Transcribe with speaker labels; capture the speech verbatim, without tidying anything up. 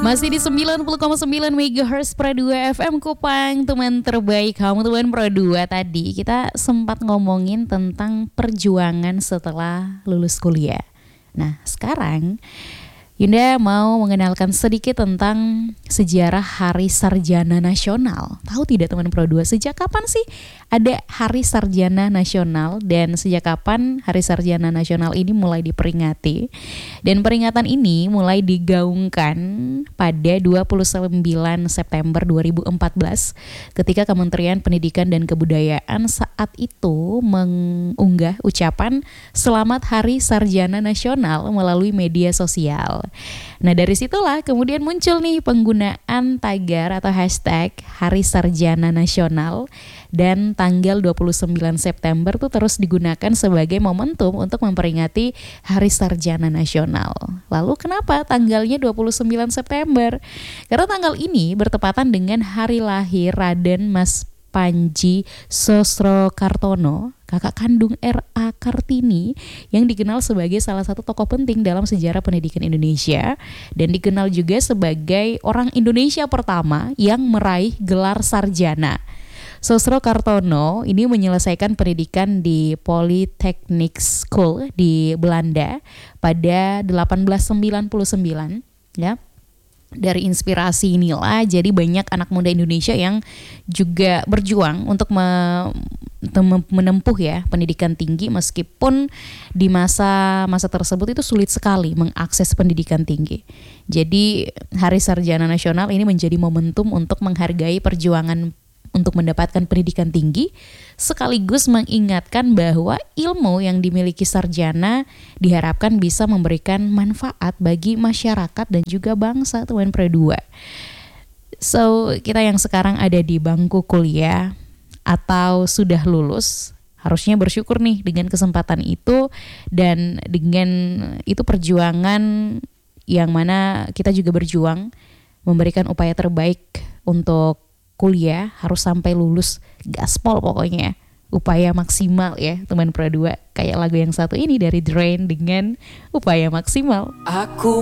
Speaker 1: Masih di sembilan puluh koma sembilan megahertz Pro dua F M Kupang, teman terbaik kamu, teman Pro dua. Tadi kita sempat ngomongin tentang perjuangan setelah lulus kuliah. Nah, sekarang Yunda mau mengenalkan sedikit tentang sejarah Hari Sarjana Nasional. Tahu tidak teman Pro dua, sejak kapan sih ada Hari Sarjana Nasional dan sejak kapan Hari Sarjana Nasional ini mulai diperingati? Dan peringatan ini mulai digaungkan pada dua puluh sembilan September dua ribu empat belas ketika Kementerian Pendidikan dan Kebudayaan saat itu mengunggah ucapan Selamat Hari Sarjana Nasional melalui media sosial. Nah, dari situlah kemudian muncul nih penggunaan tagar atau hashtag Hari Sarjana Nasional, dan tanggal dua puluh sembilan September tuh terus digunakan sebagai momentum untuk memperingati Hari Sarjana Nasional. Lalu kenapa tanggalnya dua puluh sembilan September? Karena tanggal ini bertepatan dengan hari lahir Raden Mas Panji Sosrokartono, kakak kandung R A Kartini, yang dikenal sebagai salah satu tokoh penting dalam sejarah pendidikan Indonesia dan dikenal juga sebagai orang Indonesia pertama yang meraih gelar sarjana. Sosrokartono ini menyelesaikan pendidikan di Polytechnic School di Belanda pada delapan belas sembilan puluh sembilan, ya. Dari inspirasi inilah jadi banyak anak muda Indonesia yang juga berjuang untuk me- menempuh ya pendidikan tinggi, meskipun di masa-masa tersebut itu sulit sekali mengakses pendidikan tinggi. Jadi Hari Sarjana Nasional ini menjadi momentum untuk menghargai perjuangan untuk mendapatkan pendidikan tinggi, sekaligus mengingatkan bahwa ilmu yang dimiliki sarjana diharapkan bisa memberikan manfaat bagi masyarakat dan juga bangsa, teman Pro dua. So, kita yang sekarang ada di bangku kuliah atau sudah lulus harusnya bersyukur nih dengan kesempatan itu, dan dengan itu perjuangan yang mana kita juga berjuang memberikan upaya terbaik untuk kuliah, harus sampai lulus, gaspol pokoknya, upaya maksimal ya teman Pro dua. Kayak lagu yang satu ini dari Drain dengan Upaya Maksimal.
Speaker 2: Aku